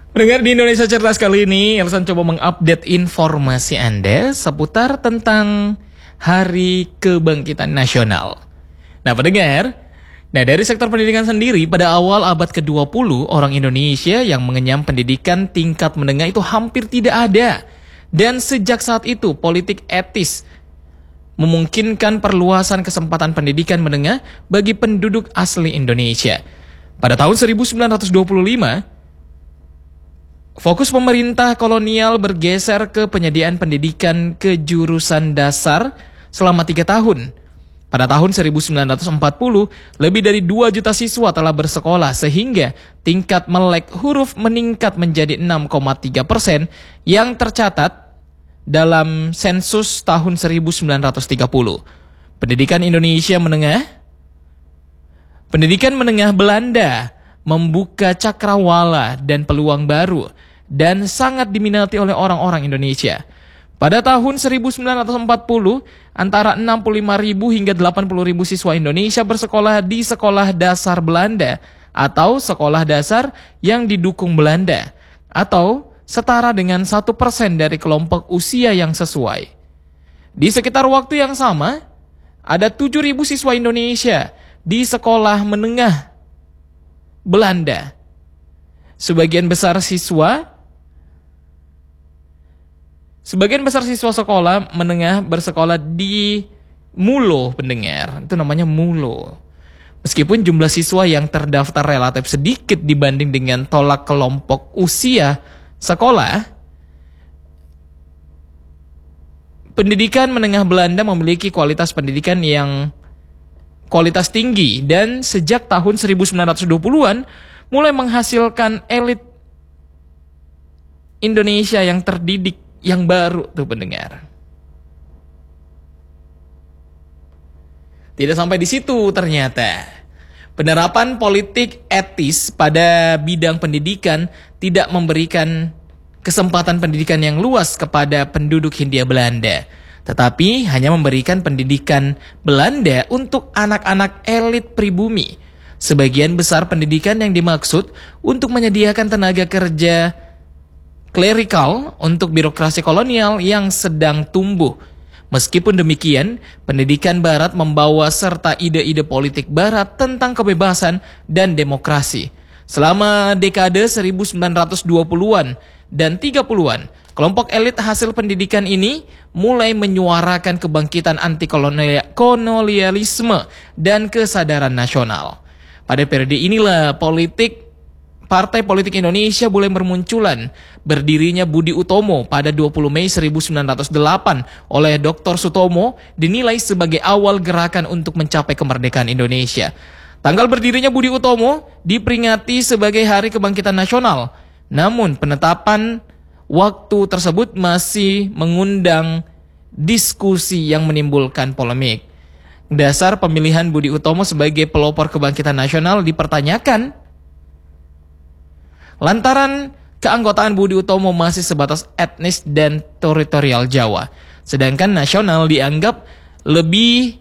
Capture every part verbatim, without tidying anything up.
Pendengar di Indonesia Cerdas kali ini, Elsan coba mengupdate informasi Anda seputar tentang Hari Kebangkitan Nasional. Nah pendengar, nah dari sektor pendidikan sendiri, pada awal abad ke dua puluh, orang Indonesia yang mengenyam pendidikan tingkat menengah itu hampir tidak ada. Dan sejak saat itu, politik etis memungkinkan perluasan kesempatan pendidikan menengah bagi penduduk asli Indonesia. Pada tahun seribu sembilan ratus dua puluh lima, fokus pemerintah kolonial bergeser ke penyediaan pendidikan kejurusan dasar selama tiga tahun. Pada tahun seribu sembilan ratus empat puluh, lebih dari dua juta siswa telah bersekolah sehingga tingkat melek huruf meningkat menjadi enam koma tiga persen yang tercatat dalam sensus tahun seribu sembilan ratus tiga puluh. Pendidikan Indonesia menengah, pendidikan menengah Belanda membuka cakrawala dan peluang baru dan sangat diminati oleh orang-orang Indonesia. Pada tahun seribu sembilan ratus empat puluh, antara enam puluh lima ribu hingga delapan puluh ribu siswa Indonesia bersekolah di sekolah dasar Belanda atau sekolah dasar yang didukung Belanda, atau setara dengan satu persen dari kelompok usia yang sesuai. Di sekitar waktu yang sama, ada tujuh ribu siswa Indonesia di sekolah menengah Belanda. Sebagian besar siswa Sebagian besar siswa sekolah menengah bersekolah di Mulo, pendengar. Itu namanya Mulo. Meskipun jumlah siswa yang terdaftar relatif sedikit dibanding dengan tolak kelompok usia sekolah, pendidikan menengah Belanda memiliki kualitas pendidikan yang kualitas tinggi dan sejak tahun seribu sembilan ratus dua puluhan mulai menghasilkan elit Indonesia yang terdidik yang baru tuh pendengar. Tidak sampai di situ ternyata. Penerapan politik etis pada bidang pendidikan tidak memberikan kesempatan pendidikan yang luas kepada penduduk Hindia Belanda, tetapi hanya memberikan pendidikan Belanda untuk anak-anak elit pribumi. Sebagian besar pendidikan yang dimaksud untuk menyediakan tenaga kerja klerikal untuk birokrasi kolonial yang sedang tumbuh. Meskipun demikian, pendidikan Barat membawa serta ide-ide politik Barat tentang kebebasan dan demokrasi. Selama dekade seribu sembilan ratus dua puluhan dan tiga puluhan, kelompok elit hasil pendidikan ini mulai menyuarakan kebangkitan anti-kolonialisme dan kesadaran nasional. Pada periode inilah politik Partai Politik Indonesia mulai bermunculan. Berdirinya Budi Utomo pada dua puluh Mei seribu sembilan ratus delapan oleh doktor Sutomo dinilai sebagai awal gerakan untuk mencapai kemerdekaan Indonesia. Tanggal berdirinya Budi Utomo diperingati sebagai Hari Kebangkitan Nasional. Namun penetapan waktu tersebut masih mengundang diskusi yang menimbulkan polemik. Dasar pemilihan Budi Utomo sebagai pelopor kebangkitan nasional dipertanyakan lantaran keanggotaan Budi Utomo masih sebatas etnis dan teritorial Jawa, sedangkan nasional dianggap lebih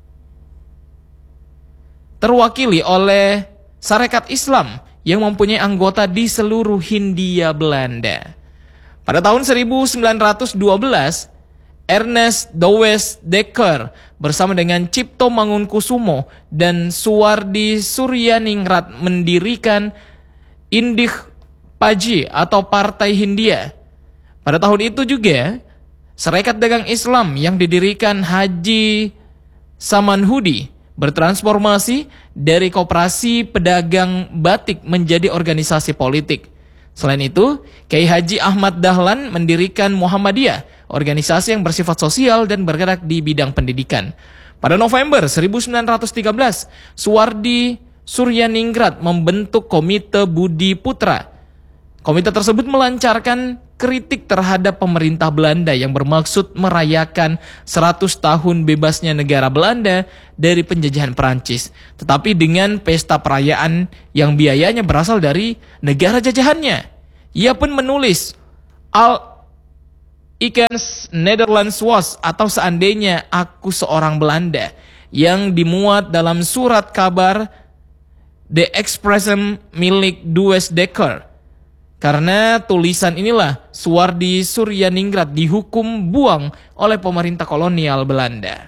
terwakili oleh Sarekat Islam yang mempunyai anggota di seluruh Hindia Belanda. Pada tahun seribu sembilan ratus dua belas, Ernest Douwes Dekker bersama dengan Cipto Mangunkusumo dan Suwardi Suryaningrat mendirikan Indih Paji atau Partai Hindia. Pada tahun itu juga, Serikat Dagang Islam yang didirikan Haji Samanhudi bertransformasi dari koperasi pedagang batik menjadi organisasi politik. Selain itu, Kiai Haji Ahmad Dahlan mendirikan Muhammadiyah, organisasi yang bersifat sosial dan bergerak di bidang pendidikan. Pada November seribu sembilan ratus tiga belas, Suwardi Suryaningrat membentuk Komite Budi Putra. Komite tersebut melancarkan kritik terhadap pemerintah Belanda yang bermaksud merayakan seratus tahun bebasnya negara Belanda dari penjajahan Perancis, tetapi dengan pesta perayaan yang biayanya berasal dari negara jajahannya. Ia pun menulis Al Ikens Nederlands was atau seandainya aku seorang Belanda yang dimuat dalam surat kabar The Expressum milik Douwes Dekker. Karena tulisan inilah Suwardi Suryaningrat dihukum buang oleh pemerintah kolonial Belanda.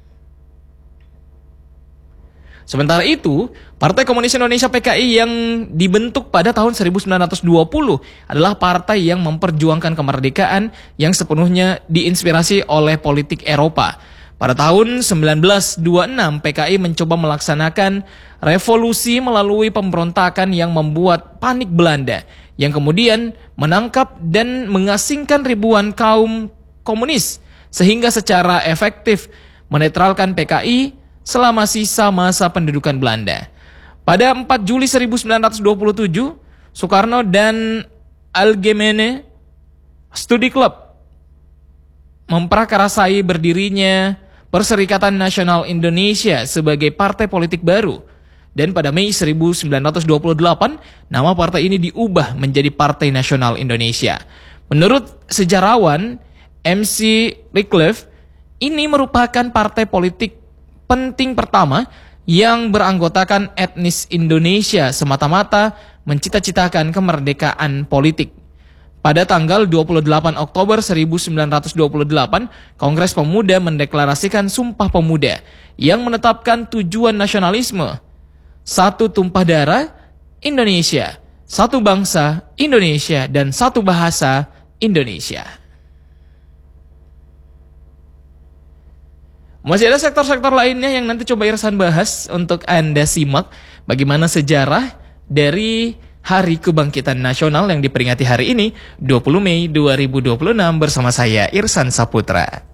Sementara itu, Partai Komunis Indonesia P K I yang dibentuk pada tahun seribu sembilan ratus dua puluh adalah partai yang memperjuangkan kemerdekaan yang sepenuhnya diinspirasi oleh politik Eropa. Pada tahun seribu sembilan ratus dua puluh enam, P K I mencoba melaksanakan revolusi melalui pemberontakan yang membuat panik Belanda, yang kemudian menangkap dan mengasingkan ribuan kaum komunis, sehingga secara efektif menetralkan P K I selama sisa masa pendudukan Belanda. Pada empat Juli seribu sembilan ratus dua puluh tujuh, Soekarno dan Algemene Studi Club memprakarasai berdirinya Perserikatan Nasional Indonesia sebagai partai politik baru. Dan pada Mei seribu sembilan ratus dua puluh delapan, nama partai ini diubah menjadi Partai Nasional Indonesia. Menurut sejarawan M C Wycliffe, ini merupakan partai politik penting pertama yang beranggotakan etnis Indonesia semata-mata mencita-citakan kemerdekaan politik. Pada tanggal dua puluh delapan Oktober seribu sembilan ratus dua puluh delapan, Kongres Pemuda mendeklarasikan Sumpah Pemuda yang menetapkan tujuan nasionalisme: satu tumpah darah Indonesia, satu bangsa Indonesia, dan satu bahasa Indonesia. Masih ada sektor-sektor lainnya yang nanti coba Irsan bahas untuk Anda simak bagaimana sejarah dari Hari Kebangkitan Nasional yang diperingati hari ini, dua puluh Mei dua ribu dua puluh enam, bersama saya Irsan Saputra.